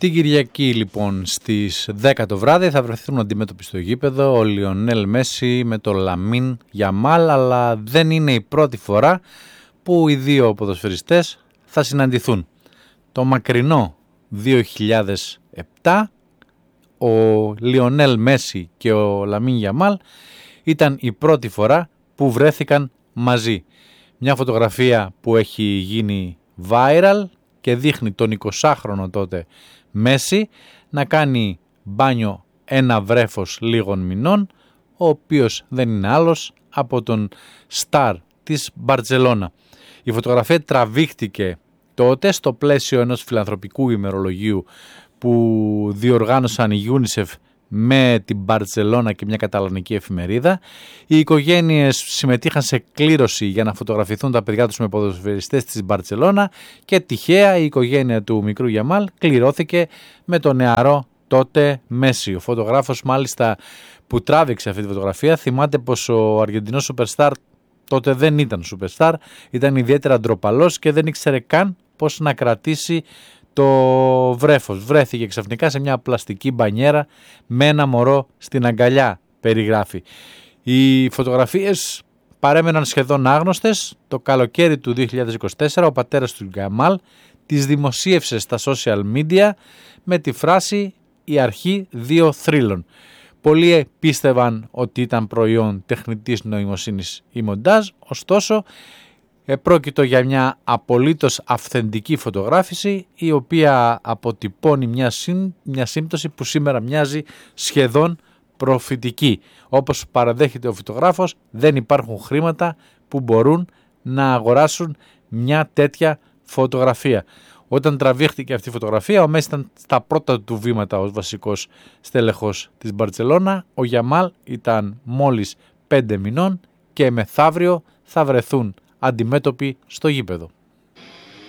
Την Κυριακή λοιπόν στις 10 το βράδυ θα βρεθούν αντιμέτωποι στο γήπεδο ο Λιονέλ Μέση με το Λαμίν Γιαμάλ, αλλά δεν είναι η πρώτη φορά που οι δύο ποδοσφαιριστές θα συναντηθούν. Το μακρινό 2007 ο Λιονέλ Μέση και ο Λαμίν Γιαμάλ ήταν η πρώτη φορά που βρέθηκαν μαζί. Μια φωτογραφία που έχει γίνει viral και δείχνει τον 20χρονο τότε Μέση να κάνει μπάνιο ένα βρέφος λίγων μηνών, ο οποίος δεν είναι άλλος από τον στάρ της Μπαρτσελώνα. Η φωτογραφία τραβήχτηκε τότε στο πλαίσιο ενός φιλανθρωπικού ημερολογίου που διοργάνωσαν η UNICEF με την Μπαρτσελώνα και μια καταλανική εφημερίδα. Οι οικογένειες συμμετείχαν σε κλήρωση για να φωτογραφηθούν τα παιδιά τους με ποδοσφαιριστές της Μπαρτσελώνα και τυχαία η οικογένεια του μικρού Γιαμάλ κληρώθηκε με τον νεαρό τότε Μέση. Ο φωτογράφος μάλιστα που τράβηξε αυτή τη φωτογραφία θυμάται πως ο Αργεντινός Σουπερστάρ τότε δεν ήταν Σουπερστάρ, ήταν ιδιαίτερα ντροπαλός και δεν ήξερε καν πώς να κρατήσει το βρέφος. Βρέθηκε ξαφνικά σε μια πλαστική μπανιέρα με ένα μωρό στην αγκαλιά, περιγράφει. Οι φωτογραφίες παρέμεναν σχεδόν άγνωστες. Το καλοκαίρι του 2024 ο πατέρας του Γιαμάλ τις δημοσίευσε στα social media με τη φράση «Η αρχή δύο θρύλων». Πολλοί πίστευαν ότι ήταν προϊόν τεχνητής νοημοσύνης ή μοντάζ, ωστόσο πρόκειτο για μια απολύτως αυθεντική φωτογράφηση η οποία αποτυπώνει μια σύμπτωση που σήμερα μοιάζει σχεδόν προφητική. Όπως παραδέχεται ο φωτογράφος, δεν υπάρχουν χρήματα που μπορούν να αγοράσουν μια τέτοια φωτογραφία. Όταν τραβήχτηκε αυτή η φωτογραφία, ο Μέση ήταν στα πρώτα του βήματα ως βασικός στέλεχος της Μπαρτσελώνα. Ο Γιαμάλ ήταν μόλις 5 μηνών και μεθαύριο θα βρεθούν αντιμέτωποι στο γήπεδο.